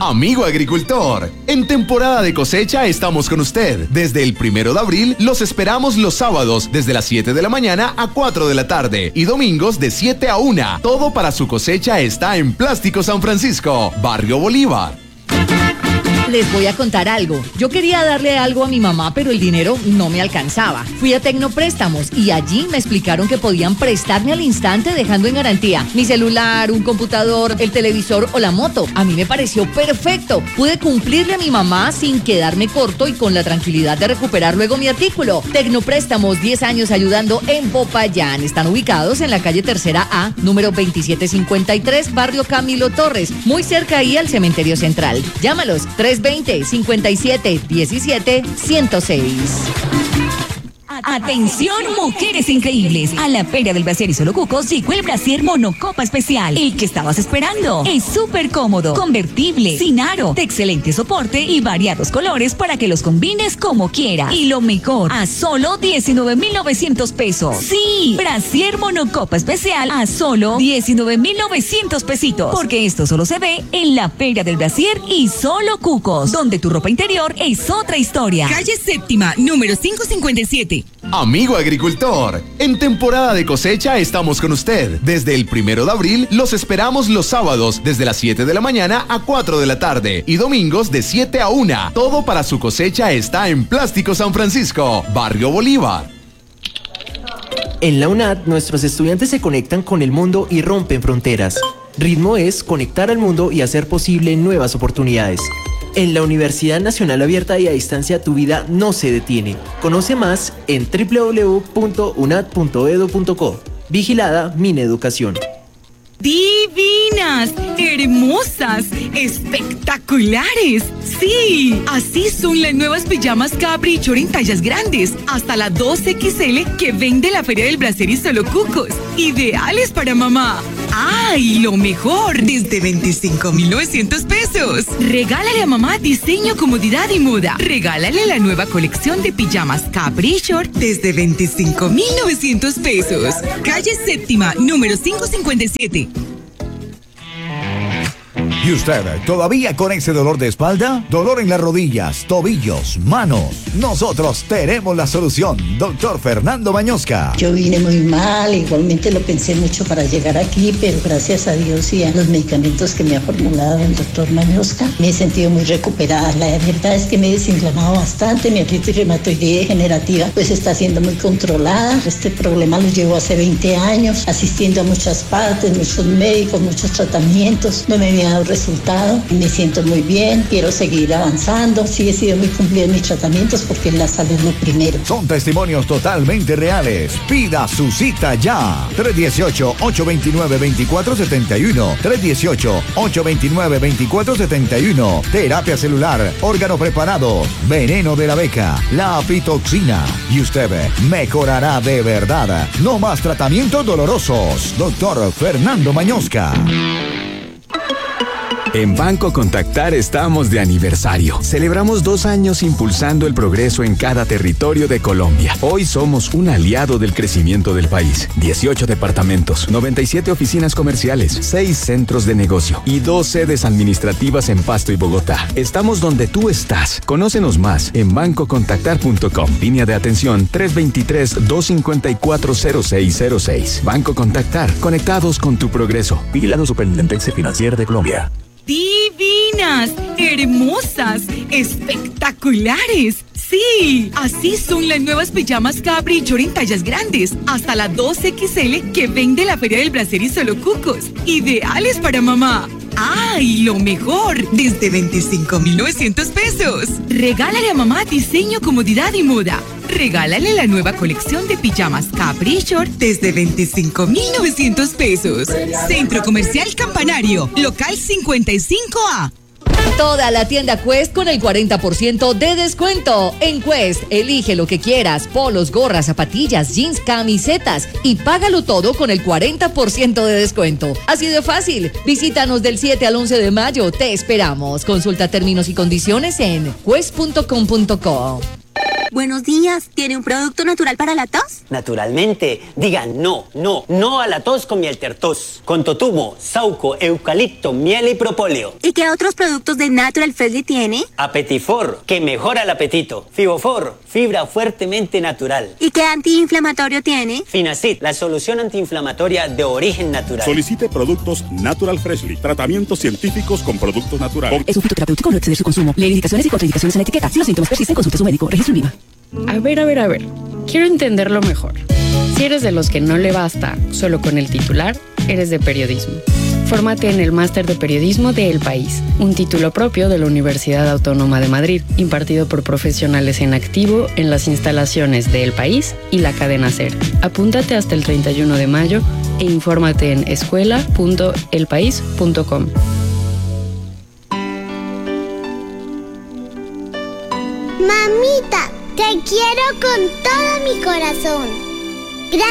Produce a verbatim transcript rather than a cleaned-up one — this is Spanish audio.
Amigo agricultor, en temporada de cosecha estamos con usted. Desde el primero de abril los esperamos los sábados desde las siete de la mañana a cuatro de la tarde y domingos de siete a una. Todo para su cosecha está en Plástico San Francisco, Barrio Bolívar. Les voy a contar algo. Yo quería darle algo a mi mamá, pero el dinero no me alcanzaba. Fui a Tecnopréstamos y allí me explicaron que podían prestarme al instante dejando en garantía mi celular, un computador, el televisor o la moto. A mí me pareció perfecto. Pude cumplirle a mi mamá sin quedarme corto y con la tranquilidad de recuperar luego mi artículo. Tecnopréstamos, diez años ayudando en Popayán. Están ubicados en la calle Tercera A, número veintisiete cincuenta y tres, barrio Camilo Torres, muy cerca ahí al cementerio central. Llámalos, tres veinte, cincuenta y siete, diecisiete, ciento seis. Atención, mujeres increíbles. A la Feria del Brasier y Solo Cucos llegó el Brasier Monocopa Especial. El que estabas esperando. Es súper cómodo, convertible, sin aro, de excelente soporte y variados colores para que los combines como quieras. Y lo mejor, a solo diecinueve mil novecientos pesos. Sí, Brasier Monocopa Especial a solo diecinueve mil novecientos pesitos. Porque esto solo se ve en la Feria del Brasier y Solo Cucos, donde tu ropa interior es otra historia. Calle Séptima, número quinientos cincuenta y siete. Amigo agricultor, en temporada de cosecha estamos con usted. Desde el primero de abril los esperamos los sábados desde las siete de la mañana a cuatro de la tarde y domingos de siete a una. Todo para su cosecha está en Plástico San Francisco, Barrio Bolívar. En la UNAD, nuestros estudiantes se conectan con el mundo y rompen fronteras. Ritmo es conectar al mundo y hacer posible nuevas oportunidades. En la Universidad Nacional Abierta y a Distancia, tu vida no se detiene. Conoce más en doble u doble u doble u punto u n a d punto e d u punto co. Vigilada Mineducación. Divinas, hermosas, espectaculares. Sí, así son las nuevas pijamas Capri y Chor en tallas grandes, hasta la dos equis ele que vende la Feria del Brasier y Solo Cucos. Ideales para mamá. ¡Ay, lo mejor! Desde veinticinco mil novecientos pesos. Regálale a mamá diseño, comodidad y moda. Regálale la nueva colección de pijamas Capri y Chor desde veinticinco mil novecientos pesos. Calle Séptima, número quinientos cincuenta y siete. ¿Y usted todavía con ese dolor de espalda? ¿Dolor en las rodillas, tobillos, manos? Nosotros tenemos la solución. Doctor Fernando Mañosca. Yo vine muy mal, igualmente lo pensé mucho para llegar aquí, pero gracias a Dios y a los medicamentos que me ha formulado el doctor Mañosca, me he sentido muy recuperada. La verdad es que me he desinflamado bastante, mi artritis reumatoide degenerativa pues está siendo muy controlada. Este problema lo llevo hace veinte años, asistiendo a muchas partes, muchos médicos, muchos tratamientos. No me había dado resultado, me siento muy bien, quiero seguir avanzando. Sí, he sido muy cumplida en mis tratamientos porque la salud es lo primero. Son testimonios totalmente reales. Pida su cita ya. tres uno ocho, ocho dos nueve, dos cuatro siete uno. tres uno ocho, ocho dos nueve, dos cuatro siete uno. Terapia celular, órgano preparado, veneno de la abeja, la apitoxina. Y usted mejorará de verdad. No más tratamientos dolorosos. Doctor Fernando Mañosca. En Banco Contactar estamos de aniversario. Celebramos dos años impulsando el progreso en cada territorio de Colombia. Hoy somos un aliado del crecimiento del país. dieciocho departamentos, noventa y siete oficinas comerciales, seis centros de negocio y dos sedes administrativas en Pasto y Bogotá. Estamos donde tú estás. Conócenos más en banco contactar punto com. Línea de atención tres dos tres, dos cinco cuatro, cero seis cero seis. Banco Contactar. Conectados con tu progreso. Vigilado Superintendencia Financiera de Colombia. Divinas, hermosas, espectaculares. Sí, así son las nuevas pijamas Capri y Chor en tallas grandes, hasta la dos equis ele que vende la Feria del Brasier y Solo Cucos. Ideales para mamá. ¡Ay, lo mejor! Desde veinticinco mil novecientos pesos. Regálale a mamá diseño, comodidad y moda. Regálale la nueva colección de pijamas Capri y Chor desde veinticinco mil novecientos pesos. Centro Comercial Campanario, local cincuenta y cinco A. Toda la tienda Quest con el cuarenta por ciento de descuento. En Quest, elige lo que quieras: polos, gorras, zapatillas, jeans, camisetas, y págalo todo con el cuarenta por ciento de descuento. Así de fácil. Visítanos del siete al once de mayo. Te esperamos. Consulta términos y condiciones en quest punto com punto co. Buenos días, ¿tiene un producto natural para la tos? Naturalmente, digan no, no, no a la tos con miel tertos, con totumo, sauco, eucalipto, miel y propóleo. ¿Y qué otros productos de Natural Freshly tiene? Apetifor, que mejora el apetito. Fibofor, fibra fuertemente natural. ¿Y qué antiinflamatorio tiene? Finacid, la solución antiinflamatoria de origen natural. Solicite productos Natural Freshly, tratamientos científicos con productos naturales. Es un fitoterapéutico, no exceder su consumo. Lee indicaciones y contraindicaciones en la etiqueta. Si los síntomas persisten, consulte a su médico. Registro INVIMA. A ver, a ver, a ver. Quiero entenderlo mejor. Si eres de los que no le basta solo con el titular, eres de periodismo. Fórmate en el Máster de Periodismo de El País, un título propio de la Universidad Autónoma de Madrid, impartido por profesionales en activo en las instalaciones de El País y la cadena SER. Apúntate hasta el treinta y uno de mayo e infórmate en escuela punto el país punto com. Mamita, te quiero con todo mi corazón.